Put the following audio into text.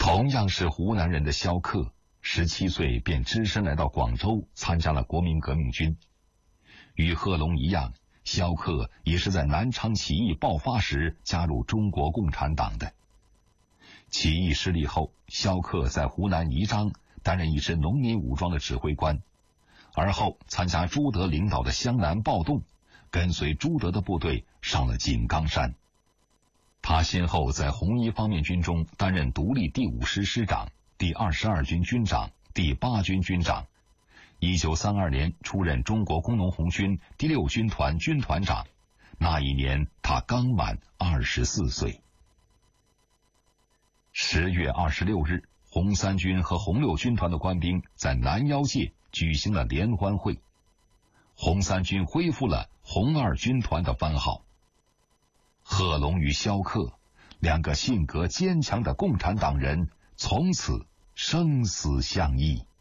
同样是湖南人的萧克，17岁便只身来到广州，参加了国民革命军。与贺龙一样，萧克也是在南昌起义爆发时加入中国共产党的。起义失利后，萧克在湖南宜章担任一支农民武装的指挥官，而后参加朱德领导的湘南暴动，跟随朱德的部队上了井冈山。他先后在红一方面军中担任独立第5师师长、第22军军长、第8军军长。1932年出任中国工农红军第6军团军团长，那一年他刚满24岁。10月26日，红三军和红六军团的官兵在南腰界举行了联欢会，红三军恢复了红二军团的番号。贺龙与萧克两个性格坚强的共产党人从此生死相依。